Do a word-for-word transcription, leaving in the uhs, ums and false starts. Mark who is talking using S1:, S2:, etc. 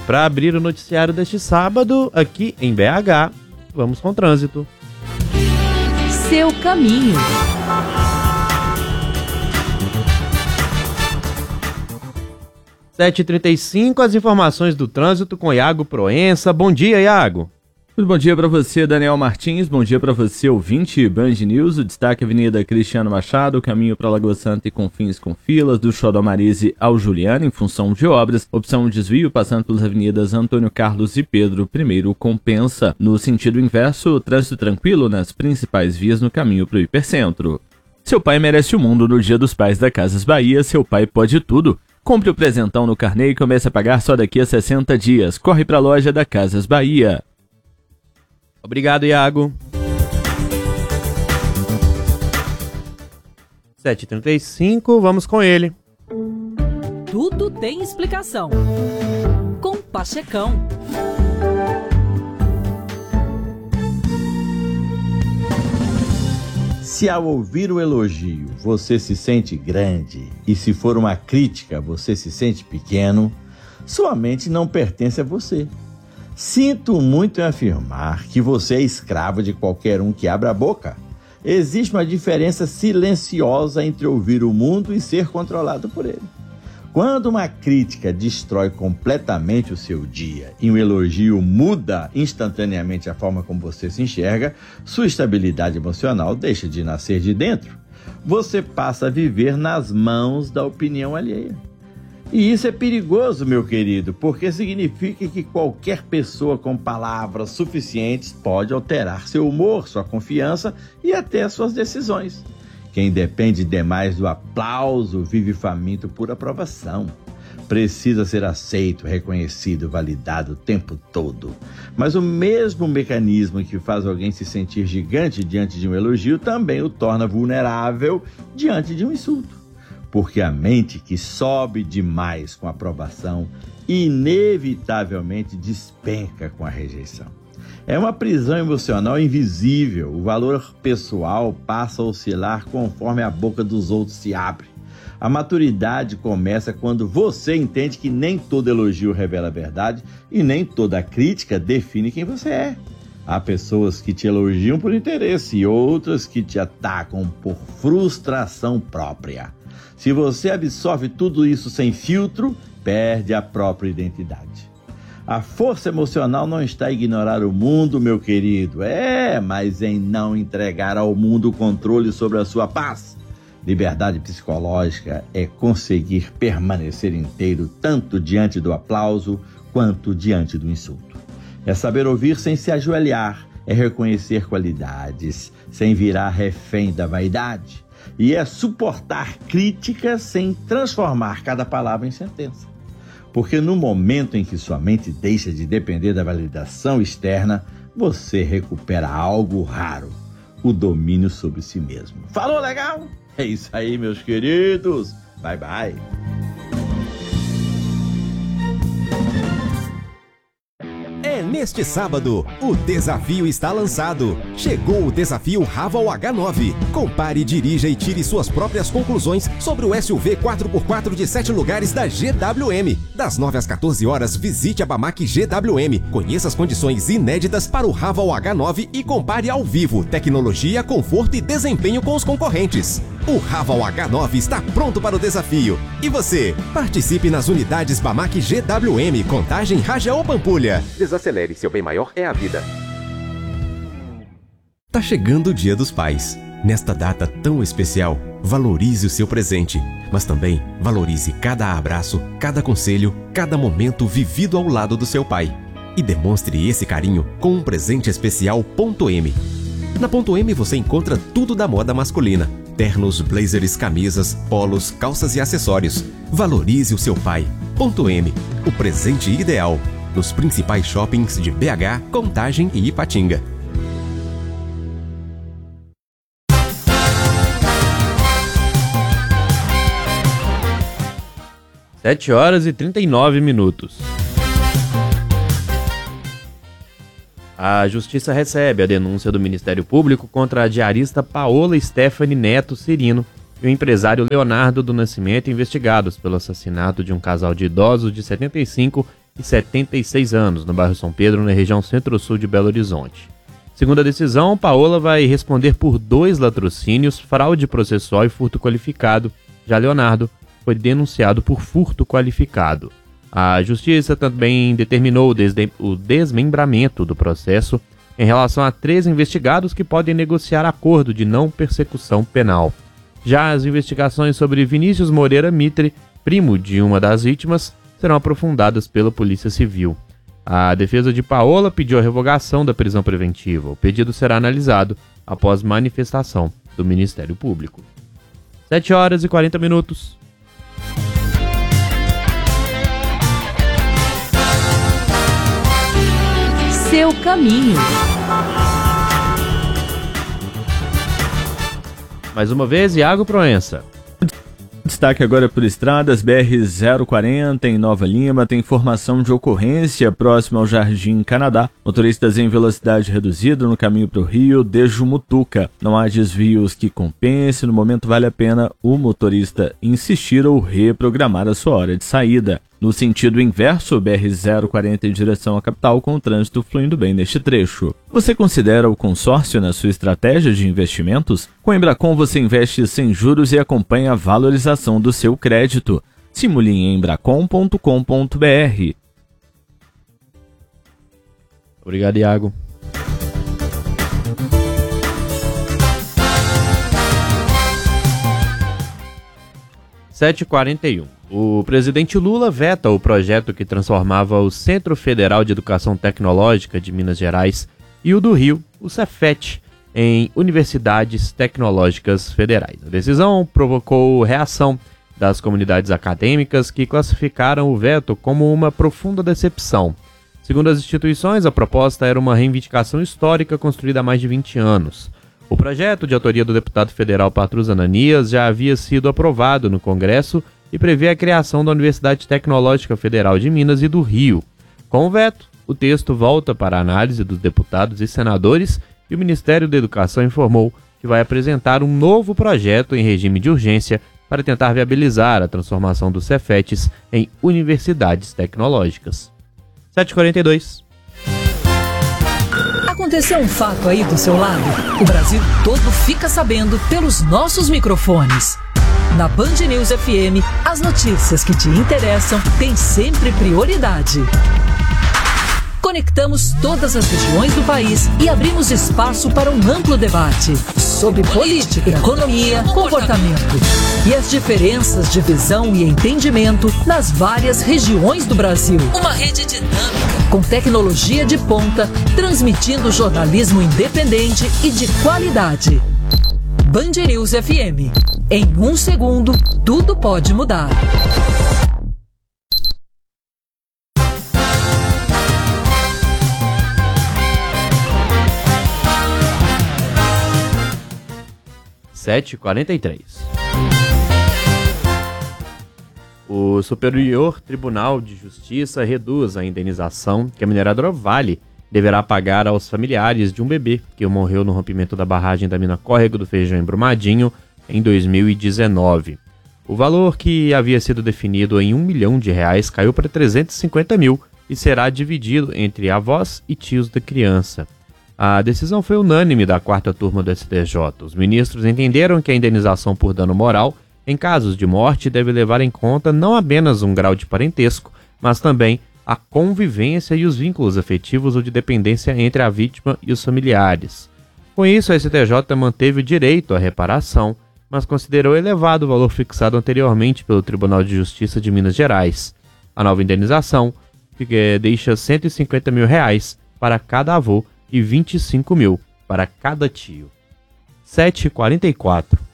S1: para abrir o noticiário deste sábado aqui em B H. Vamos com o trânsito.
S2: Seu caminho.
S1: sete e trinta e cinco, as informações do trânsito com Iago Proença. Bom dia, Iago.
S3: Muito bom dia para você, Daniel Martins. Bom dia para você, ouvinte Band News. O destaque Avenida Cristiano Machado, caminho para Lagoa Santa e Confins com filas, do Xodó Marise ao Juliano, em função de obras. Opção desvio, passando pelas avenidas Antônio Carlos e Pedro I Compensa. No sentido inverso, trânsito tranquilo nas principais vias no caminho para o Hipercentro. Seu pai merece o mundo no Dia dos Pais da Casas Bahia. Seu pai pode tudo. Compre o presentão no carnê e comece a pagar só daqui a sessenta dias. Corre para a loja da Casas Bahia.
S1: Obrigado, Iago. sete e trinta e cinco, vamos com ele.
S2: Tudo tem explicação. Com Pachecão.
S4: Se ao ouvir o elogio você se sente grande e se for uma crítica você se sente pequeno, sua mente não pertence a você. Sinto muito em afirmar que você é escravo de qualquer um que abra a boca. Existe uma diferença silenciosa entre ouvir o mundo e ser controlado por ele. Quando uma crítica destrói completamente o seu dia e um elogio muda instantaneamente a forma como você se enxerga, sua estabilidade emocional deixa de nascer de dentro. Você passa a viver nas mãos da opinião alheia. E isso é perigoso, meu querido, porque significa que qualquer pessoa com palavras suficientes pode alterar seu humor, sua confiança e até suas decisões. Quem depende demais do aplauso vive faminto por aprovação. Precisa ser aceito, reconhecido, validado o tempo todo. Mas o mesmo mecanismo que faz alguém se sentir gigante diante de um elogio também o torna vulnerável diante de um insulto. Porque a mente que sobe demais com a aprovação inevitavelmente despenca com a rejeição. É uma prisão emocional invisível. O valor pessoal passa a oscilar conforme a boca dos outros se abre. A maturidade começa quando você entende que nem todo elogio revela a verdade e nem toda crítica define quem você é. Há pessoas que te elogiam por interesse e outras que te atacam por frustração própria. Se você absorve tudo isso sem filtro, perde a própria identidade. A força emocional não está em ignorar o mundo, meu querido. É, mas em não entregar ao mundo o controle sobre a sua paz. Liberdade psicológica é conseguir permanecer inteiro tanto diante do aplauso quanto diante do insulto. É saber ouvir sem se ajoelhar, é reconhecer qualidades sem virar refém da vaidade. E é suportar críticas sem transformar cada palavra em sentença. Porque no momento em que sua mente deixa de depender da validação externa, você recupera algo raro, o domínio sobre si mesmo. Falou legal? É isso aí, meus queridos. Bye, bye.
S5: Neste sábado, o desafio está lançado. Chegou o desafio Raval H nove. Compare, dirija e tire suas próprias conclusões sobre o S U V quatro por quatro de sete lugares da G W M. Das nove às quatorze horas, visite a Bamac G W M. Conheça as condições inéditas para o Raval H nove e compare ao vivo tecnologia, conforto e desempenho com os concorrentes. O Raval H nove está pronto para o desafio. E você? Participe nas unidades Bamac G W M, Contagem, Rajão ou Pampulha.
S6: Desacelere, seu bem maior é a vida.
S5: Tá chegando o Dia dos Pais. Nesta data tão especial, valorize o seu presente, mas também valorize cada abraço, cada conselho, cada momento vivido ao lado do seu pai. E demonstre esse carinho com um presente especial Ponto M. Na Ponto M você encontra tudo da moda masculina. Ternos, blazers, camisas, polos, calças e acessórios. Valorize o seu pai. Ponto M, o presente ideal. Nos principais shoppings de B H, Contagem e Ipatinga.
S1: sete horas e trinta e nove minutos. A Justiça recebe a denúncia do Ministério Público contra a diarista Paola Stephanie Neto Cirino e o empresário Leonardo do Nascimento, investigados pelo assassinato de um casal de idosos de setenta e cinco e setenta e seis anos, no bairro São Pedro, na região centro-sul de Belo Horizonte. Segundo a decisão, Paola vai responder por dois latrocínios, fraude processual e furto qualificado. Já Leonardo foi denunciado por furto qualificado. A Justiça também determinou o, desde... o desmembramento do processo em relação a três investigados que podem negociar acordo de não persecução penal. Já as investigações sobre Vinícius Moreira Mitre, primo de uma das vítimas, serão aprofundadas pela Polícia Civil. A defesa de Paola pediu a revogação da prisão preventiva. O pedido será analisado após manifestação do Ministério Público. sete horas e quarenta minutos.
S2: Seu caminho.
S1: Mais uma vez, Iago Proença.
S3: Destaque agora por estradas, B R zero quarenta em Nova Lima, tem informação de ocorrência próximo ao Jardim Canadá. Motoristas em velocidade reduzida no caminho para o Rio, desde Mutuca. Não há desvios que compense, no momento vale a pena o motorista insistir ou reprogramar a sua hora de saída. No sentido inverso, B R zero quarenta em direção à capital, com o trânsito fluindo bem neste trecho. Você considera o consórcio na sua estratégia de investimentos? Com a Embracon você investe sem juros e acompanha a valorização do seu crédito. Simule em embracon ponto com ponto b r.
S1: Obrigado, Iago. sete e quarenta e um. O presidente Lula veta o projeto que transformava o Centro Federal de Educação Tecnológica de Minas Gerais e o do Rio, o Cefet, em universidades tecnológicas federais. A decisão provocou reação das comunidades acadêmicas que classificaram o veto como uma profunda decepção. Segundo as instituições, a proposta era uma reivindicação histórica construída há mais de vinte anos. O projeto, de autoria do deputado federal Patrus Ananias, já havia sido aprovado no Congresso e prevê a criação da Universidade Tecnológica Federal de Minas e do Rio. Com o veto, o texto volta para a análise dos deputados e senadores e o Ministério da Educação informou que vai apresentar um novo projeto em regime de urgência para tentar viabilizar a transformação dos Cefetes em universidades tecnológicas. sete e quarenta e dois.
S2: Aconteceu um fato aí do seu lado? O Brasil todo fica sabendo pelos nossos microfones. Na Band News F M, as notícias que te interessam têm sempre prioridade. Conectamos todas as regiões do país e abrimos espaço para um amplo debate sobre política, economia, comportamento e as diferenças de visão e entendimento nas várias regiões do Brasil. Uma rede dinâmica, com tecnologia de ponta, transmitindo jornalismo independente e de qualidade. Band News F M. Em um segundo, tudo pode mudar.
S1: sete e quarenta e três. O Superior Tribunal de Justiça reduz a indenização que a mineradora Vale deverá pagar aos familiares de um bebê que morreu no rompimento da barragem da mina Córrego do Feijão em Brumadinho em dois mil e dezenove. O valor, que havia sido definido em um milhão de reais, caiu para trezentos e cinquenta mil e será dividido entre avós e tios da criança. A decisão foi unânime da quarta turma do S T J. Os ministros entenderam que a indenização por dano moral, em casos de morte, deve levar em conta não apenas um grau de parentesco, mas também a convivência e os vínculos afetivos ou de dependência entre a vítima e os familiares. Com isso, a S T J manteve o direito à reparação, mas considerou elevado o valor fixado anteriormente pelo Tribunal de Justiça de Minas Gerais. A nova indenização deixa cento e cinquenta mil reais para cada avô e vinte e cinco mil para cada tio. sete e quarenta e quatro.